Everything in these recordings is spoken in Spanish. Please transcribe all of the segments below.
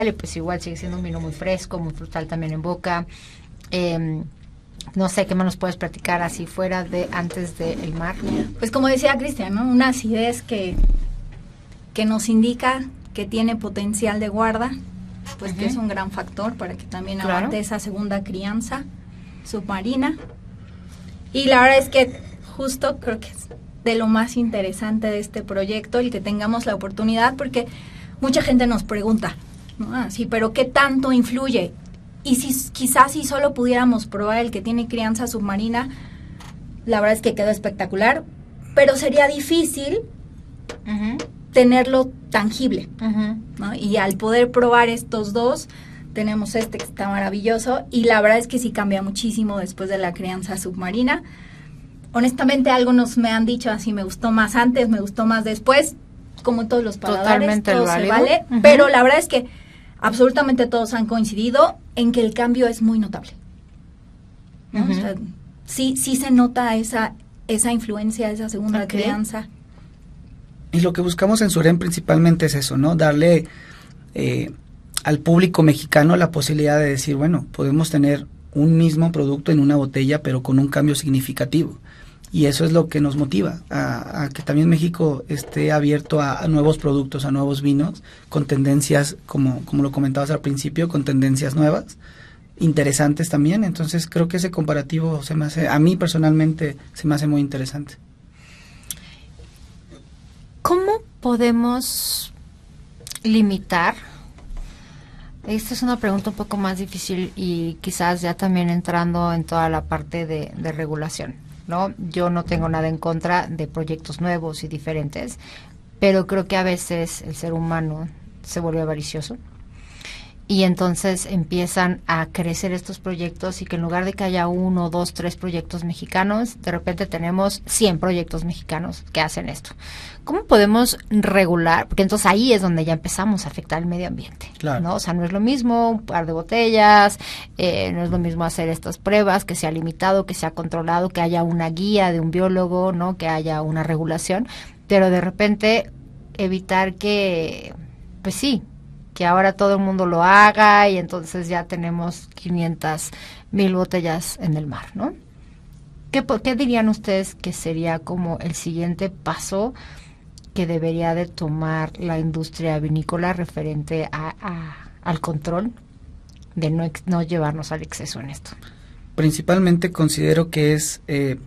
pues igual sigue siendo un vino muy fresco, muy frutal también en boca. No sé, ¿qué más nos puedes platicar así fuera de antes del mar? Pues como decía Cristian, ¿no? Una acidez que nos indica que tiene potencial de guarda, pues que es un gran factor para que también aguante esa segunda crianza submarina. Y la verdad es que justo creo que es de lo más interesante de este proyecto el que tengamos la oportunidad, porque mucha gente nos pregunta, ¿no? Sí, pero ¿qué tanto influye? Y si quizás si solo pudiéramos probar el que tiene crianza submarina, la verdad es que quedó espectacular, pero sería difícil tenerlo tangible, ¿no? Y al poder probar estos dos, tenemos este que está maravilloso, y la verdad es que sí cambia muchísimo después de la crianza submarina. Honestamente, algunos me han dicho así, me gustó más antes, me gustó más después, como todos los paladares, totalmente todo se vale, pero la verdad es que absolutamente todos han coincidido en que el cambio es muy notable, ¿no? O sea, sí se nota esa influencia, esa segunda crianza. Y lo que buscamos en Surén principalmente es eso, ¿no? Darle al público mexicano la posibilidad de decir, bueno, podemos tener un mismo producto en una botella, pero con un cambio significativo. Y eso es lo que nos motiva a que también México esté abierto a nuevos productos, a nuevos vinos, con tendencias, como lo comentabas al principio, con tendencias nuevas, interesantes también. Entonces creo que ese comparativo a mí personalmente se me hace muy interesante. ¿Cómo podemos limitar? Esta es una pregunta un poco más difícil y quizás ya también entrando en toda la parte de regulación, ¿no? Yo no tengo nada en contra de proyectos nuevos y diferentes, pero creo que a veces el ser humano se vuelve avaricioso y entonces empiezan a crecer estos proyectos y que en lugar de que haya 1, 2, 3 proyectos mexicanos, de repente tenemos 100 proyectos mexicanos que hacen esto. ¿Cómo podemos regular? Porque entonces ahí es donde ya empezamos a afectar el medio ambiente, claro, ¿no? O sea, no es lo mismo un par de botellas, no es lo mismo hacer estas pruebas, que sea limitado, que sea controlado, que haya una guía de un biólogo, ¿no? Que haya una regulación, pero de repente evitar que, pues sí, que ahora todo el mundo lo haga y entonces ya tenemos 500,000 botellas en el mar, ¿no? ¿Qué dirían ustedes que sería como el siguiente paso que debería de tomar la industria vinícola referente al control de no llevarnos al exceso en esto? Principalmente considero que es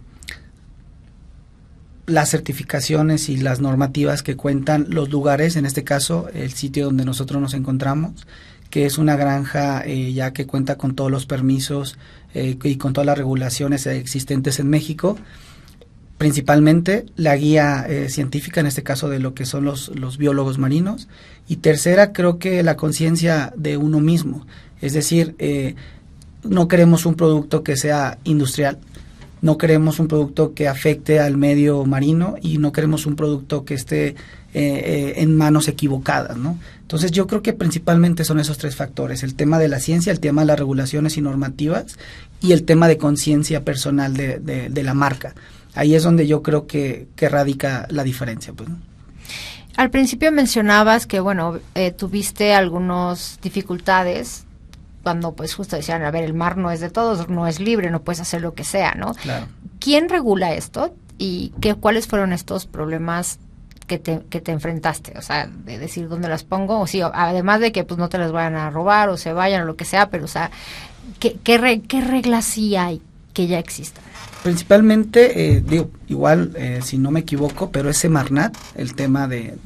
las certificaciones y las normativas que cuentan los lugares, en este caso el sitio donde nosotros nos encontramos, que es una granja ya que cuenta con todos los permisos y con todas las regulaciones existentes en México, principalmente la guía científica, en este caso de lo que son los biólogos marinos, y tercera, creo que la conciencia de uno mismo, es decir, no queremos un producto que sea industrial, no queremos un producto que afecte al medio marino y no queremos un producto que esté en manos equivocadas, ¿no? Entonces yo creo que principalmente son esos 3 factores, el tema de la ciencia, el tema de las regulaciones y normativas y el tema de conciencia personal de la marca. Ahí es donde yo creo que radica la diferencia, pues, ¿no? Al principio mencionabas que, bueno, tuviste algunas dificultades cuando pues justo decían, a ver, el mar no es de todos, no es libre, no puedes hacer lo que sea, ¿no? Claro. ¿Quién regula esto y cuáles fueron estos problemas que te enfrentaste? O sea, de decir dónde las pongo, o sí, además de que pues no te las vayan a robar o se vayan o lo que sea, pero o sea, ¿qué reglas sí hay que ya existan? Principalmente, igual, si no me equivoco, pero es Semarnat, el tema del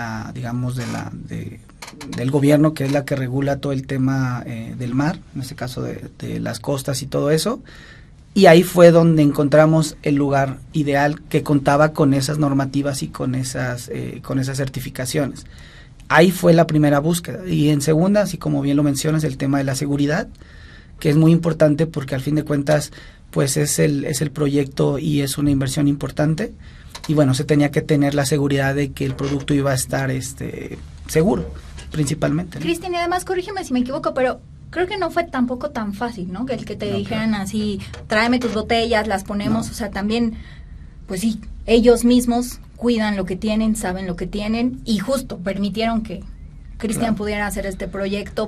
gobierno, que es la que regula todo el tema del mar, en este caso de las costas y todo eso, y ahí fue donde encontramos el lugar ideal que contaba con esas normativas y con esas certificaciones. Ahí fue la primera búsqueda, y en segunda, así como bien lo mencionas, el tema de la seguridad, que es muy importante porque al fin de cuentas pues es el proyecto y es una inversión importante, y bueno, se tenía que tener la seguridad de que el producto iba a estar seguro, principalmente, ¿no? Cristian, y además, corrígeme si me equivoco, pero creo que no fue tampoco tan fácil, ¿no? Que te dijeran así, tráeme tus botellas, las ponemos, o sea, también, pues sí, ellos mismos cuidan lo que tienen, saben lo que tienen, y justo permitieron que Cristian pudiera hacer este proyecto